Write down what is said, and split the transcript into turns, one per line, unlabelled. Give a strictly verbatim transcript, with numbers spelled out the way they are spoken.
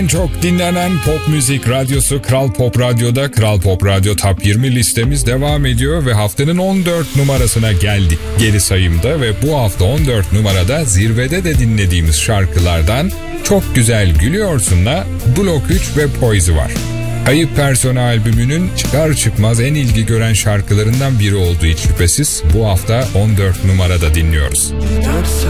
Çok dinlenen pop müzik radyosu Kral Pop Radyo'da Kral Pop Radyo Top yirmi listemiz devam ediyor ve haftanın on dört numarasına geldik geri sayımda ve bu hafta on dört numarada zirvede de dinlediğimiz şarkılardan Çok Güzel Gülüyorsun'la Blok üç ve Poise var. Kayıp Persona albümünün çıkar çıkmaz en ilgi gören şarkılarından biri olduğu hiç şüphesiz bu hafta on dört numarada dinliyoruz.
Dört